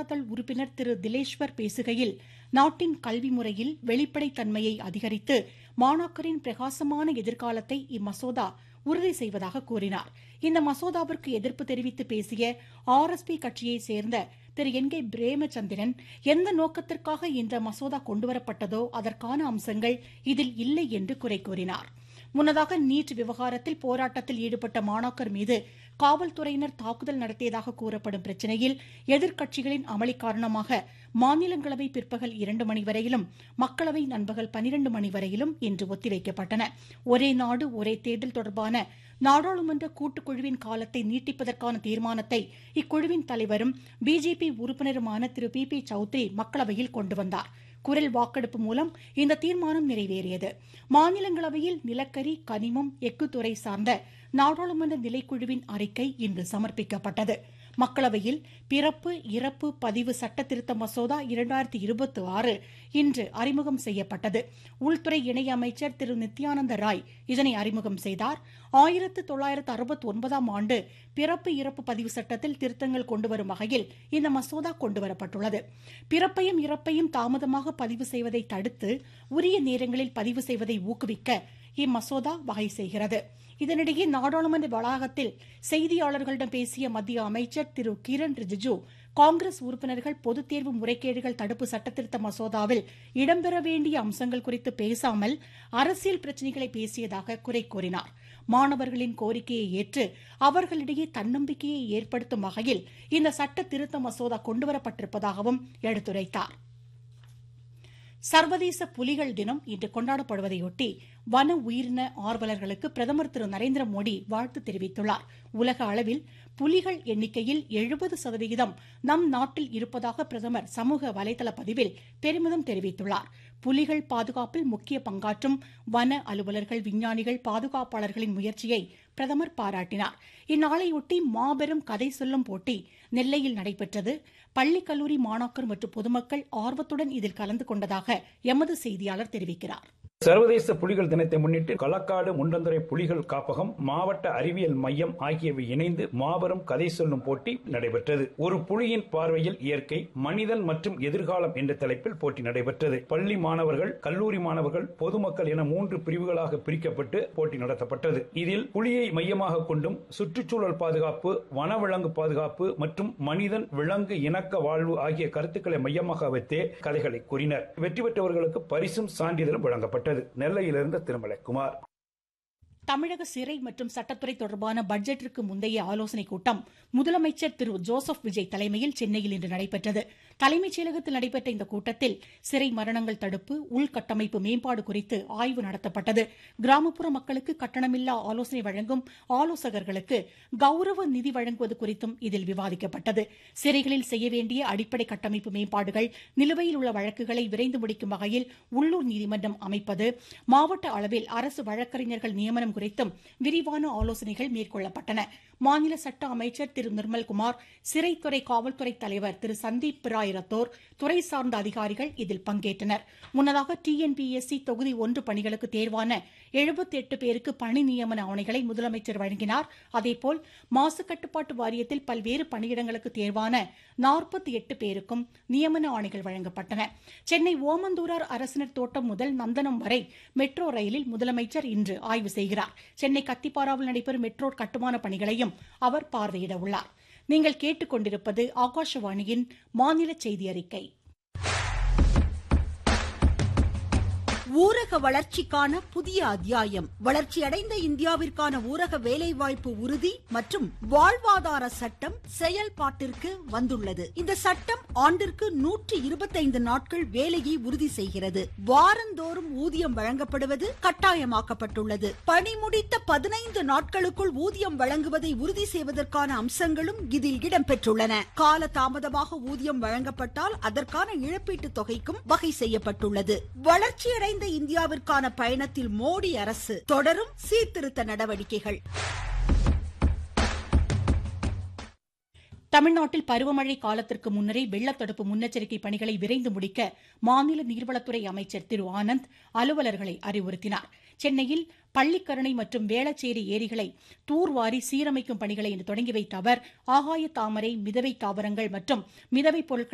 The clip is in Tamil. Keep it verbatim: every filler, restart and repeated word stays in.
ஜனதாதள் உறுப்பினர் திரு திலேஷ்வர் பேசுகையில், நாட்டின் கல்வி முறையில் வெளிப்படைத்தன்மையை அதிகரித்து மாணாக்கரின் பிரகாசமான எதிர்காலத்தை இம்மசோதா உறுதி செய்வதாக கூறினார். இந்த மசோதாவிற்கு எதிர்ப்பு தெரிவித்து பேசிய ஆர் எஸ் பி கட்சியை சேர்ந்த திரு என் கே பிரேமச்சந்திரன், எந்த நோக்கத்திற்காக இந்த மசோதா கொண்டுவரப்பட்டதோ அதற்கான அம்சங்கள் இதில் இல்லை என்று குறை கூறினார். முன்னதாக நீட் விவகாரத்தில் போராட்டத்தில் ஈடுபட்ட மாணாக்கர் மீது காவல்துறையினர் தாக்குதல் நடத்தியதாக கூறப்படும் பிரச்சினையில் எதிர்க்கட்சிகளின் அமளி காரணமாக மாநிலங்களவை பிற்பகல் இரண்டு மணி வரையிலும் மக்களவை நண்பகல் பனிரண்டு மணி வரையிலும் இன்று ஒத்திவைக்கப்பட்டன. ஒரே நாடு ஒரே தேர்தல் தொடர்பான நாடாளுமன்ற கூட்டுக்குழுவின் காலத்தை நீட்டிப்பதற்கான தீர்மானத்தை இக்குழுவின் தலைவரும் பிஜேபி உறுப்பினருமான திரு பி பி சௌத்ரி மக்களவையில் கொண்டு வந்தார். குரல் வாக்கெடுப்பு மூலம் இந்த தீர்மானம் நிறைவேறியது. மாநிலங்களவையில் நிலக்கரி, கனிமம், எஃகு துறை சார்ந்த நாடாளுமன்ற நிலைக்குழுவின் அறிக்கை இன்று சமர்ப்பிக்கப்பட்டது. மக்களவையில் பிறப்பு இறப்பு பதிவு சட்ட திருத்த மசோதா இரண்டாயிரத்தி இருபத்தி ஆறு இன்று அறிமுகம் செய்யப்பட்டது. உள்துறை இணையமைச்சர் திரு நித்யானந்த ராய் இதனை அறிமுகம் செய்தார். ஆயிரத்து தொள்ளாயிரத்து அறுபத்தி ஒன்பதாம் ஆண்டு பிறப்பு இறப்பு பதிவு சட்டத்தில் திருத்தங்கள் கொண்டுவரும் வகையில் இந்த மசோதா கொண்டுவரப்பட்டுள்ளது. பிறப்பையும் இறப்பையும் தாமதமாக பதிவு செய்வதை தடுத்து உரிய நேரங்களில் பதிவு செய்வதை ஊக்குவிக்க இம்மசோதா வகை செய்கிறது. இதனிடையே நாடாளுமன்ற வளாகத்தில் செய்தியாளர்களிடம் பேசிய மத்திய அமைச்சர் திரு கிரண் ரிஜிஜு, காங்கிரஸ் உறுப்பினர்கள் பொதுத் தேர்வு முறைகேடுகள் தடுப்பு சட்டத்திருத்த மசோதாவில் இடம்பெற வேண்டிய அம்சங்கள் குறித்து பேசாமல் அரசியல் பிரச்சினைகளை பேசியதாக குறை கூறினார். மாணவர்களின் கோரிக்கையை ஏற்று அவர்களிடையே தன்னம்பிக்கையை ஏற்படுத்தும் வகையில் இந்த சட்ட திருத்த மசோதா கொண்டுவரப்பட்டிருப்பதாகவும் எடுத்துரைத்தார். சர்வதேச புலிகள் தினம் இன்று கொண்டாடப்படுவதையொட்டி வன உயிரின ஆர்வலர்களுக்கு பிரதமர் திரு நரேந்திர மோடி வாழ்த்து தெரிவித்துள்ளார். உலக அளவில் புலிகள் எண்ணிக்கையில் எழுபது சதவிகிதம் நம் நாட்டில் இருப்பதாக பிரதமர் சமூக வலைதள பதிவில் பெருமிதம் தெரிவித்துள்ளார். புலிகள் பாதுகாப்பில் முக்கிய பங்காற்றும் வன அலுவலர்கள், விஞ்ஞானிகள், பாதுகாப்பாளர்களின் முயற்சியை பிரதமர் பாராட்டினார். இந்நாளையொட்டி மாபெரும் கதை சொல்லும் போட்டி நெல்லையில் நடைபெற்றது. பள்ளி கல்லூரி மாணாக்கர் மற்றும் பொதுமக்கள் ஆர்வத்துடன் இதில் கலந்து கொண்டதாக எமது செய்தியாளர் தெரிவிக்கிறார். சர்வதேச புலிகள் தினத்தை முன்னிட்டு களக்காடு முண்டந்துறை புலிகள் காப்பகம், மாவட்ட அறிவியல் மையம் ஆகியவை இணைந்து மாபெரும் கதை சொல்லும் போட்டி நடைபெற்றது. ஒரு புலியின் பார்வையில் இயற்கை, மனிதன் மற்றும் எதிர்காலம் என்ற தலைப்பில் போட்டி நடைபெற்றது. பள்ளி மாணவர்கள், கல்லூரி மாணவர்கள், பொதுமக்கள் என மூன்று பிரிவுகளாக பிரிக்கப்பட்டு போட்டி நடத்தப்பட்டது. இதில் புலியை மையமாக கொண்டும் சுற்றுச்சூழல் பாதுகாப்பு, வனவிலங்கு பாதுகாப்பு மற்றும் மனிதன் விலங்கு இணக்க வாழ்வு ஆகிய கருத்துக்களை மையமாக வைத்தே கதைகளை கூறினர். வெற்றி பெற்றவர்களுக்கு பரிசும் சான்றிதழும் வழங்கப்பட்டது. நெல்லையிலிருந்து திருமலைக்குமார். தமிழக சிறை மற்றும் சட்டத்துறை தொடர்பான பட்ஜெட்டிற்கு முந்தைய ஆலோசனைக் கூட்டம் முதலமைச்சர் திரு ஜோசப் விஜய் தலைமையில் சென்னையில் இன்று நடைபெற்றது. தலைமைச் செயலகத்தில் நடைபெற்ற இந்த கூட்டத்தில் சிறை மரணங்கள் தடுப்பு, உள்கட்டமைப்பு மேம்பாடு குறித்து ஆய்வு நடத்தப்பட்டது. கிராமப்புற மக்களுக்கு கட்டணமில்லா ஆலோசனை வழங்கும் ஆலோசகர்களுக்கு கௌரவ நிதி வழங்குவது குறித்தும் இதில் விவாதிக்கப்பட்டது. சிறைகளில் செய்ய வேண்டிய அடிப்படை கட்டமைப்பு மேம்பாடுகள், நிலுவையில் உள்ள வழக்குகளை விரைந்து முடிக்கும் வகையில் உள்ளூர் நீதிமன்றம் அமைப்பது, மாவட்ட அளவில் அரசு வழக்கறிஞர்கள் நியமனம் குறித்தும் விரிவான ஆலோசனைகள் மேற்கொள்ளப்பட்டன. மாநில சட்ட அமைச்சர் திரு நிர்மல்குமார், சிறைத்துறை காவல்துறை தலைவர் திரு சந்தீப் ராய் ரத்தோர், துறை சார்ந்த அதிகாரிகள் இதில் பங்கேற்றனர். முன்னதாக T N P S C தொகுதி ஒன்று பணிகளுக்கு தேர்வான எழுபத்தி எட்டு பேருக்கு பணி நியமன ஆணைகளை முதலமைச்சர் வழங்கினார். அதேபோல் மாசு கட்டுப்பாட்டு வாரியத்தில் பல்வேறு பணியிடங்களுக்கு தேர்வான நாற்பத்தி எட்டு பேருக்கும் நியமன ஆணைகள் வழங்கப்பட்டன. சென்னை ஓமந்தூரார் அரசினர் தோட்டம் முதல் நந்தனம் வரை மெட்ரோ ரயிலில் முதலமைச்சர் இன்று ஆய்வு செய்கிறார். சென்னை கத்திப்பாராவில் நடைபெறும் மெட்ரோ கட்டுமான பணிகளையும் அவர் பார்வையிட உள்ளார். நீங்கள் கேட்டுக்கொண்டிருப்பது ஆகாஷவாணியின் மாநில செய்தி அறிக்கை. ஊரக வளர்ச்சிக்கான புதிய அத்தியாயம். வளர்ச்சியடைந்த இந்தியாவிற்கான ஊரக வேலைவாய்ப்பு உறுதி மற்றும் வாழ்வாதார சட்டம் செயல்பாட்டிற்கு வந்துள்ளது. இந்த சட்டம் ஆண்டிற்கு நூற்றி இருபத்தைந்து நாட்கள் வேலையை உறுதி செய்கிறது. வாரந்தோறும் ஊதியம் வழங்கப்படுவது கட்டாயமாக்கப்பட்டுள்ளது. பணி முடித்த பதினைந்து நாட்களுக்குள் ஊதியம் வழங்குவதை உறுதி செய்வதற்கான அம்சங்களும் இதில் இடம்பெற்றுள்ளன. கால தாமதமாக ஊதியம் வழங்கப்பட்டால் அதற்கான இழப்பீட்டுத் தொகைக்கும் வகை செய்யப்பட்டுள்ளது. வளர்ச்சியடைந்த இந்தியாவிற்கான பயணத்தில் மோடி அரசு தொடரும் சீர்திருத்த நடவடிக்கைகள். தமிழ்நாட்டில் பருவமழை காலத்திற்கு முன்னரே வெள்ளத்தடுப்பு முன்னெச்சரிக்கை பணிகளை விரைந்து முடிக்க மாநில நீர்வளத்துறை அமைச்சர் திரு ஆனந்த் அலுவலர்களை அறிவுறுத்தினார். சென்னையில் பள்ளிக்கரணை மற்றும் வேளச்சேரி ஏரிகளை தூர்வாரி சீரமைக்கும் பணிகளை இன்று தொடங்கி வைத்த அவர் ஆகாய தாமரை, மிதவை தாவரங்கள் மற்றும் மிதவை பொருட்கள்